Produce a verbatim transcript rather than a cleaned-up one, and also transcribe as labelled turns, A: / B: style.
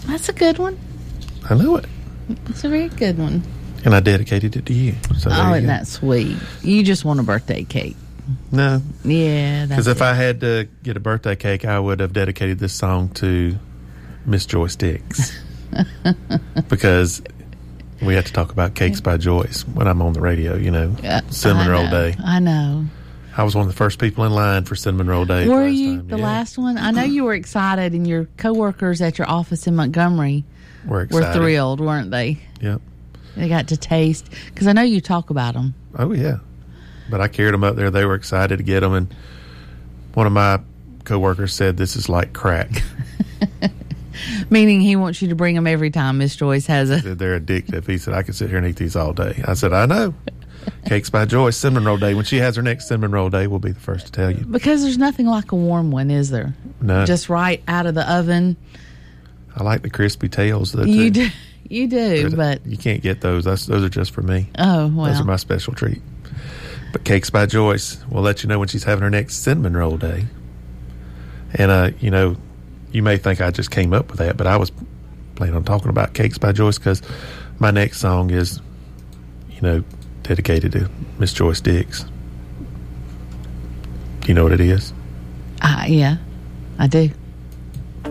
A: That's a good one.
B: I know it.
A: It's a very good one.
B: And I dedicated it to you. So
A: oh, isn't that sweet? You just want a birthday cake.
B: No.
A: Yeah,
B: because if it. I had to get a birthday cake, I would have dedicated this song to Miss Joyce Dix. Because we have to talk about Cakes by Joyce when I'm on the radio, you know. Uh, Cinnamon Roll Day.
A: I know.
B: I was one of the first people in line for Cinnamon Roll Day.
A: Were you
B: time.
A: the
B: yeah.
A: last one? I know you were excited, and your coworkers at your office in Montgomery
B: were, excited.
A: were thrilled, weren't they?
B: Yep.
A: They got to taste, because I know you talk about them.
B: Oh, yeah. But I carried them up there. They were excited to get them, and one of my coworkers said this is like crack.
A: Meaning he wants you to bring them every time Miss Joyce has a...
B: They're addictive. He said, I could sit here and eat these all day. I said, I know. Cakes by Joyce, Cinnamon Roll Day. When she has her next Cinnamon Roll Day, we'll be the first to tell you.
A: Because there's nothing like a warm one, is there?
B: No.
A: Just right out of the oven.
B: I like the crispy tails. Though,
A: you
B: too.
A: do, you do,
B: There's
A: but...
B: A, you can't get those. That's, those are just for me.
A: Oh, well.
B: Those are my special treat. But Cakes by Joyce, we'll let you know when she's having her next Cinnamon Roll Day. And, uh, you know, you may think I just came up with that, but I was planning on talking about Cakes by Joyce because my next song is, you know, dedicated to Miss Joyce Dix. Do you know what it is?
A: Uh, yeah, I do.